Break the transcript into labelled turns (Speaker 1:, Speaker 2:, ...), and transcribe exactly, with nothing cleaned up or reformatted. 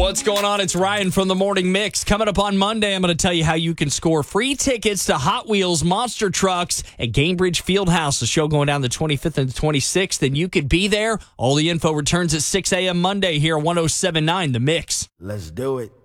Speaker 1: What's going on? It's Ryan from the Morning Mix. Coming up on Monday, I'm going to tell you how you can score free tickets to Hot Wheels Monster Trucks at Gainbridge Fieldhouse. The show going down the twenty-fifth and the twenty-sixth, and you could be there. All the info returns at six a.m. Monday here on one oh seven point nine The Mix.
Speaker 2: Let's do it.